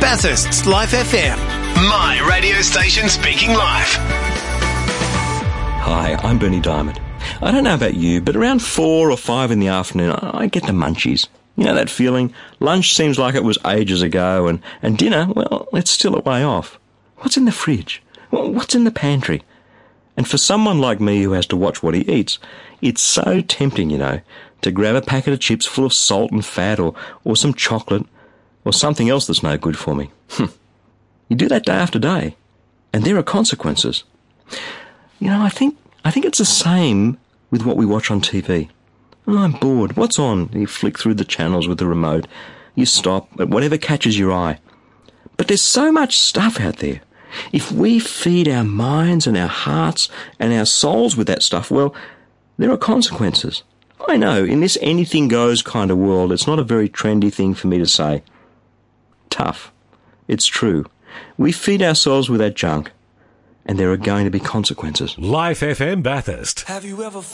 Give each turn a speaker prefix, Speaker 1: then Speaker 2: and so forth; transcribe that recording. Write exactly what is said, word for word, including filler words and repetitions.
Speaker 1: Bathurst's Life F M. My radio station speaking live.
Speaker 2: Hi, I'm Bernie Diamond. I don't know about you, but around four or five in the afternoon, I get the munchies. You know that feeling? Lunch seems like it was ages ago, and, and dinner, well, it's still a way off. What's in the fridge? What's in the pantry? And for someone like me who has to watch what he eats, it's so tempting, you know, to grab a packet of chips full of salt and fat, or, or some chocolate, or something else that's no good for me. You do that day after day, and there are consequences. You know, I think I think it's the same with what we watch on T V. Oh, I'm bored. What's on? You flick through the channels with the remote. You stop at whatever catches your eye. But there's so much stuff out there. If we feed our minds and our hearts and our souls with that stuff, well, there are consequences. I know, in this anything goes kind of world, it's not a very trendy thing for me to say. Tough. It's true. We feed ourselves with that junk, and there are going to be consequences.
Speaker 3: Life F M Bathurst.
Speaker 4: Have you ever